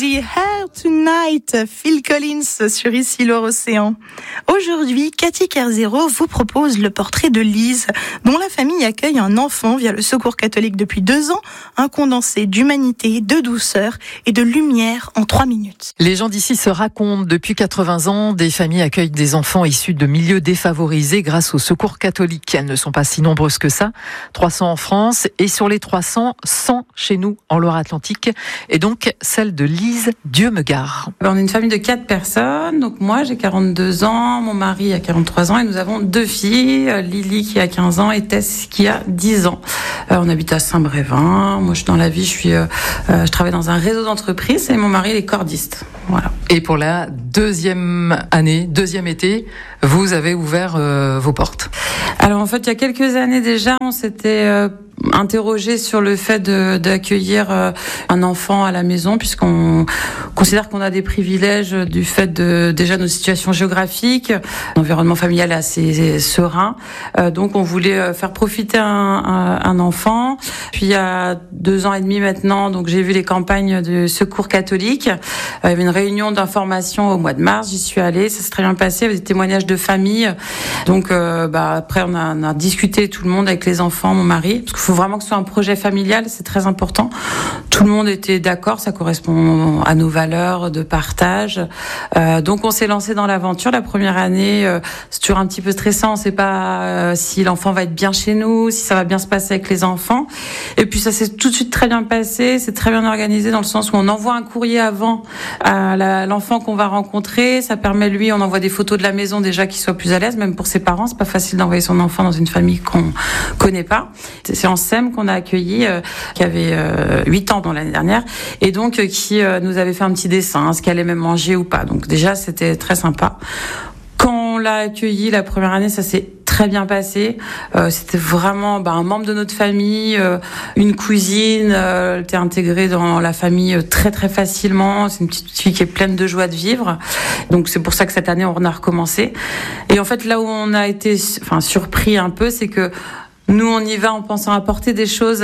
Here Tonight, Phil Collins sur Ici Loire-Océan. Aujourd'hui, Cathy Kerzero vous propose le portrait de Lise, dont la famille accueille un enfant via le Secours catholique depuis 2 ans, un condensé d'humanité, de douceur et de lumière en 3 minutes. Les gens d'ici se racontent. Depuis 80 ans, des familles accueillent des enfants issus de milieux défavorisés grâce au Secours catholique. Elles ne sont pas si nombreuses que ça, 300 en France, et sur les 300, 100 chez nous en Loire-Atlantique, et donc celle de Lise Dieu-me-gare. On est une famille de 4 personnes, donc moi j'ai 42 ans, mon mari a 43 ans et nous avons 2 filles, Lily qui a 15 ans et Tess qui a 10 ans. On habite à Saint-Brévin, moi je suis dans la vie, je travaille dans un réseau d'entreprises et mon mari il est cordiste. Voilà. Et pour la deuxième été, vous avez ouvert vos portes. Alors en fait, il y a quelques années déjà, on s'était interrogé sur le fait d'accueillir un enfant à la maison, puisqu'on considère qu'on a des privilèges du fait de déjà nos situations géographiques, l'environnement familial est assez serein, donc on voulait faire profiter un enfant. Puis il y a 2 ans et demi maintenant, donc j'ai vu les campagnes du Secours catholique. Il y avait une réunion d'information au mois de mars, j'y suis allée, ça s'est très bien passé, il y avait des témoignages de famille. Donc après on a discuté tout le monde avec les enfants, mon mari, parce qu'il faut vraiment que ce soit un projet familial, c'est très important. Tout le monde était d'accord, ça correspond à nos valeurs de partage. Donc on s'est lancé dans l'aventure. La première année, c'est toujours un petit peu stressant, on sait pas si l'enfant va être bien chez nous, si ça va bien se passer avec les enfants. Et puis ça s'est tout de suite très bien passé, c'est très bien organisé dans le sens où on envoie un courrier avant à l'enfant qu'on va rencontrer. Ça permet, lui, on envoie des photos de la maison déjà qu'il soit plus à l'aise, même pour ses parents. C'est pas facile d'envoyer son enfant dans une famille qu'on connaît pas. C'est en SEM qu'on a accueilli, qui avait 8 ans l'année dernière, et donc qui nous avait fait un petit dessin, ce qu'elle aimait manger ou pas. Donc déjà, c'était très sympa. Quand on l'a accueilli la première année, ça s'est très bien passé. C'était vraiment un membre de notre famille, une cousine. Elle était intégrée dans la famille très très facilement. C'est une petite fille qui est pleine de joie de vivre. Donc c'est pour ça que cette année on a recommencé. Et en fait là où on a été surpris un peu, c'est que nous, on y va en pensant apporter des choses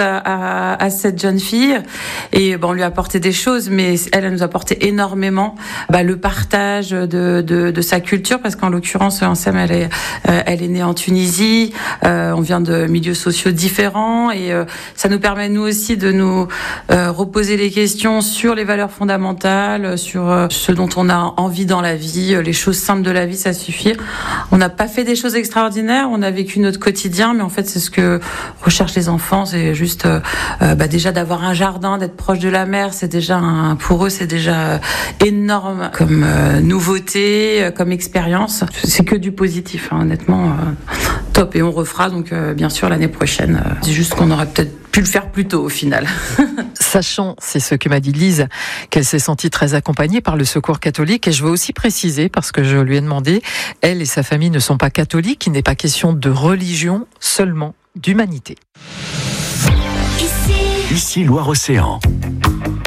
à cette jeune fille. Et on lui a apporté des choses, mais elle nous a apporté énormément le partage de sa culture, parce qu'en l'occurrence, Ansem, elle est née en Tunisie. On vient de milieux sociaux différents, et ça nous permet, nous aussi, de nous reposer les questions sur les valeurs fondamentales, sur ce dont on a envie dans la vie. Les choses simples de la vie, ça suffit. On n'a pas fait des choses extraordinaires, on a vécu notre quotidien, mais en fait, c'est ce que recherchent les enfants, c'est juste déjà d'avoir un jardin, d'être proche de la mer, c'est déjà pour eux c'est déjà énorme comme nouveauté, comme expérience. C'est que du positif, honnêtement, top. Et on refera donc bien sûr l'année prochaine. C'est juste qu'on aurait peut-être pu le faire plus tôt au final. Sachant, c'est ce que m'a dit Lise, qu'elle s'est sentie très accompagnée par le Secours catholique. Et je veux aussi préciser, parce que je lui ai demandé, elle et sa famille ne sont pas catholiques, il n'est pas question de religion, seulement d'humanité. Ici Loire-Océan.